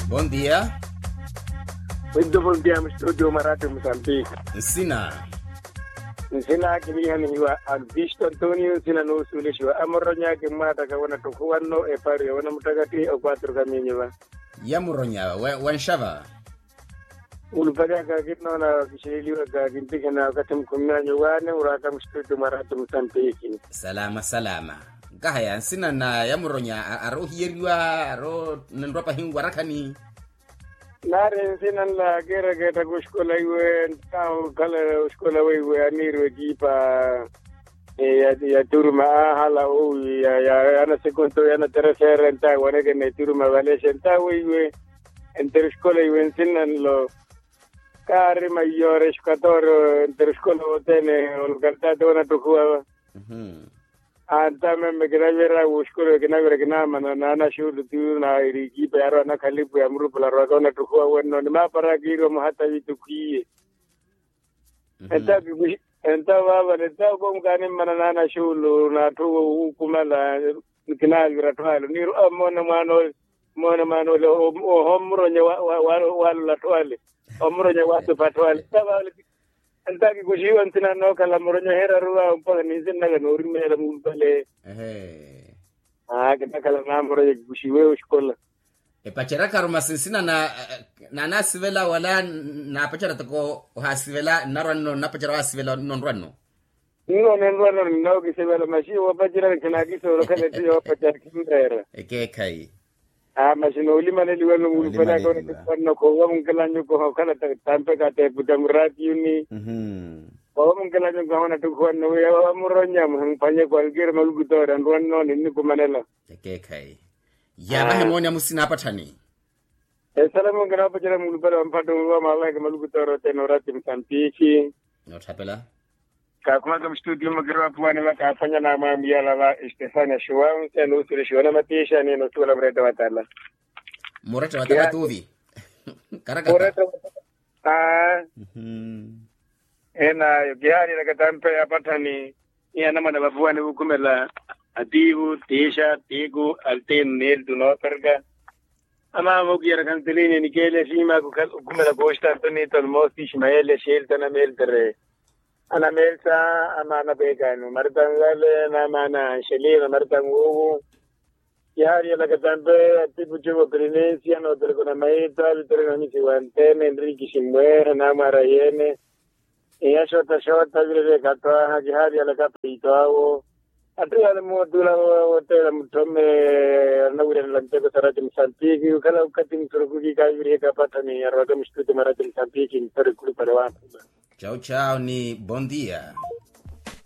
Bom dia. Muito bom dia, Studio Marathi Moçambique. Nsina Kilian hiwa Albisto Antonio sina no sulishiwa amoronya ke mata ka wana tokuwanno e pari wana mutagati o 4 kaminyiwa. Yamuronya wanshava. Ulpaga ka kitno na kishiliwa ka kintika na katam kumnanya wane uraka Studio Marathi Moçambique. Salama. Gahaya nsina na yamuronya aro hiyeriwa aro nandropa hingwa rakani. Nare sinan la gera kuskola iwe tao kala uskola iwe aniru ekipa ya turma hala o ya ana secondo ana tercera enta wanege ne turma valese enta iwe enter skola iwe sinan lo cari maggiore squatoro enter skola otene ol cartato na tukua anta me gravera uskolo gina mana nana shuru tu na iriki pero na khalipu ya muru pala roga na tukua wonno ni ma para giro mo hata vitukie enta baba neta ko mkani mana nana shulu na tu kumala kina gira twalo ni mona mano lo homro nya wa la twale homro nya wa patwale tabale Antaki kushiwa ntina no kala moronyo hera ruwa mpaka nizina ga nori mera mbale. Kita kala na moronyo kushiwe ushkola. Pachara karuma sinsina na nasivela wala na pachara tako hasivela narano na pachara hasivela nonrano. Nonrano no kisivela mashi wa pachara kana kiso lokale tiyo pachara kindera. Kai. Masino ulima niliwe mulupela kwa kwa mkelanyo kwa kala tampe kate putamurati yuni. Kwa mkelanyo kwa wana tukua no ya muronya mpanye kwa algera malugutora ndwano nini kumanela. Kai. Ya bahemoni musina apatani. Salamu ngana pachara mulupela mpato wa malaka malugutora tenorati Moçambique. Notapela. Kakuma kama studio magirwa pwani wakafanya na maambia la Stefania Shuwang tena usure shona matisha ni no tula mreta watala. Moreta watala tuvi. Karaka. Moreta ena yogihari la katampe apatani yana mana babuani hukumela adivu tisha tigu alten nel dunotarga ama mogira kantelini nikele shima hukumela gosta toni tolmosti shmaele sheltana meltere ana melsa amana begano martangale na mana shelina martangu yari la katambe tipo chuo Prinesia no telekona maita telekona misi wantene Enrique Simwera na marayene ya shota vile katwa hadi la kapito atu ya modula hotel mtome na ule la mtego sarati Moçambique kala ukati mturuki kavire kapata ni roga mshtuti marati Moçambique mtore kuli pale watu. Ciao ni bom dia.